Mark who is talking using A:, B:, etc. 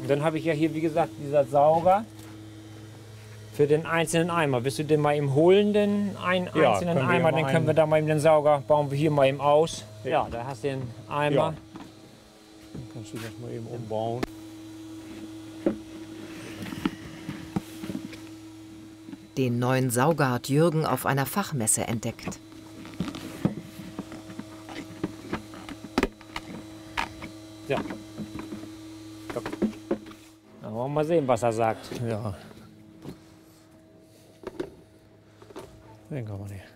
A: Und dann habe ich ja hier, wie gesagt, dieser Sauger für den einzelnen Eimer. Willst du den mal eben holen, den einzelnen
B: können wir
A: Eimer?
B: ja mal
A: Dann können wir da mal eben den Sauger, bauen wir hier mal eben aus. Ja, da hast du den Eimer.
B: Ja. Dann kannst du das mal eben umbauen.
C: Den neuen Sauger hat Jürgen auf einer Fachmesse entdeckt.
A: Ja. Dann wollen wir mal sehen, was er sagt.
B: Ja. Den kann man nicht.